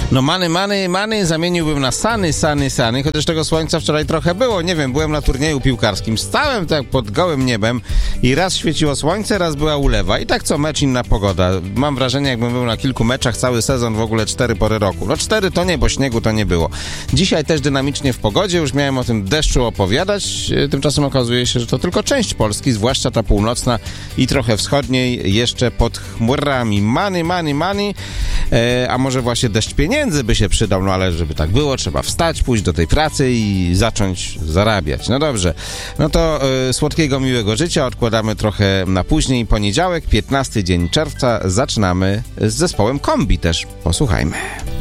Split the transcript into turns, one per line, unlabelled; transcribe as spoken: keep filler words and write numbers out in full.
No many, many, many zamieniłbym na sany, sany, sany, chociaż tego słońca wczoraj trochę było, nie wiem, byłem na turnieju piłkarskim, stałem tak pod gołym niebem i raz świeciło słońce, raz była ulewa i tak co mecz inna pogoda. Mam wrażenie, jakbym był na kilku meczach cały sezon, w ogóle cztery pory roku. No cztery to nie, bo śniegu to nie było. Dzisiaj też dynamicznie w pogodzie, już miałem o tym deszczu opowiadać, tymczasem okazuje się, że to tylko część Polski, zwłaszcza ta północna i trochę wschodniej, jeszcze pod chmurami. Many, many, many, e, a może właśnie deszcz pieniędzy by się przydał, no ale żeby tak było, trzeba wstać, pójść do tej pracy i zacząć zarabiać. No dobrze, no to e, słodkiego, miłego życia odkładamy trochę na później. Poniedziałek, piętnasty dzień czerwca, zaczynamy z zespołem Kombi też. Posłuchajmy.